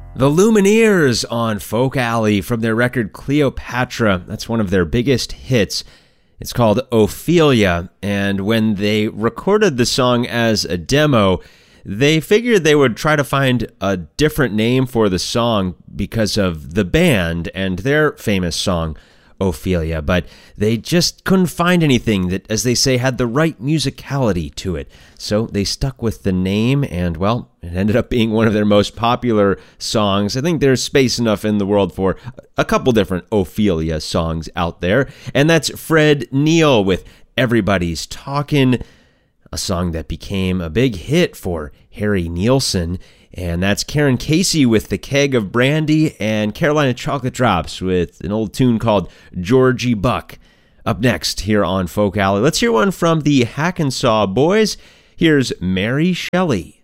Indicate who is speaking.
Speaker 1: The Lumineers on Folk Alley from their record Cleopatra. That's one of their biggest hits. It's called Ophelia, and when they recorded the song as a demo, they figured they would try to find a different name for the song because of the band and their famous song, Ophelia, but they just couldn't find anything that, as they say, had the right musicality to it. So they stuck with the name, and, well, it ended up being one of their most popular songs. I think there's space enough in the world for a couple different Ophelia songs out there, and that's Fred Neil with Everybody's Talkin', a song that became a big hit for Harry Nilsson. And that's Karen Casey with The Keg of Brandy and Carolina Chocolate Drops with an old tune called Georgie Buck. Up next here on Folk Alley, let's hear one from the Hack and Saw Boys. Here's Mary Shelley.